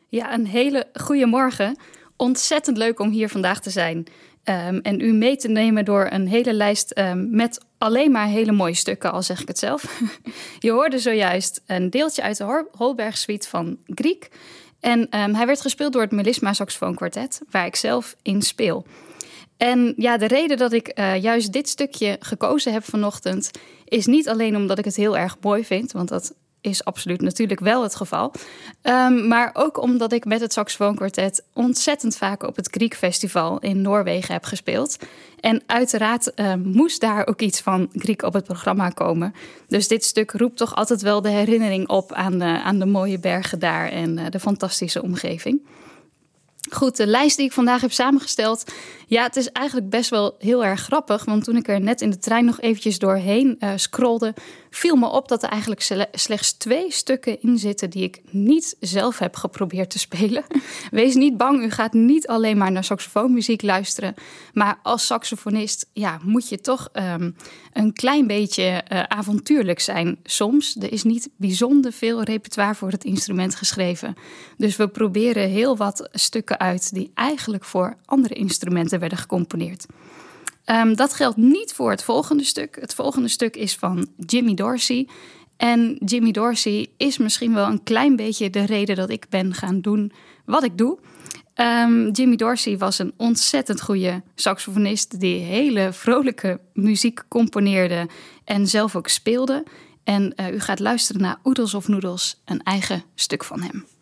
Ja, een hele goede morgen. Ontzettend leuk om hier vandaag te zijn. En u mee te nemen door een hele lijst met alleen maar hele mooie stukken, al zeg ik het zelf. Je hoorde zojuist een deeltje uit de Holberg Suite van Grieg. En hij werd gespeeld door het Melisma Saxofoon Quartet, waar ik zelf in speel. En ja, de reden dat ik juist dit stukje gekozen heb vanochtend is niet alleen omdat ik het heel erg mooi vind, want dat is absoluut natuurlijk wel het geval. Maar ook omdat ik met het saxofoonkwartet ontzettend vaak op het Grieg Festival in Noorwegen heb gespeeld. En uiteraard moest daar ook iets van Grieg op het programma komen. Dus dit stuk roept toch altijd wel de herinnering op aan de mooie bergen daar en de fantastische omgeving. Goed, de lijst die ik vandaag heb samengesteld, ja, het is eigenlijk best wel heel erg grappig. Want toen ik er net in de trein nog eventjes doorheen scrollde, viel me op dat er eigenlijk slechts 2 stukken in zitten die ik niet zelf heb geprobeerd te spelen. Wees niet bang, u gaat niet alleen maar naar saxofoonmuziek luisteren. Maar als saxofonist, ja, moet je toch een klein beetje avontuurlijk zijn soms. Er is niet bijzonder veel repertoire voor het instrument geschreven. Dus we proberen heel wat stukken uit die eigenlijk voor andere instrumenten werden gecomponeerd. Dat geldt niet voor het volgende stuk. Het volgende stuk is van Jimmy Dorsey. En Jimmy Dorsey is misschien wel een klein beetje de reden dat ik ben gaan doen wat ik doe. Jimmy Dorsey was een ontzettend goede saxofonist die hele vrolijke muziek componeerde en zelf ook speelde. En u gaat luisteren naar Oodles of Noodles, een eigen stuk van hem.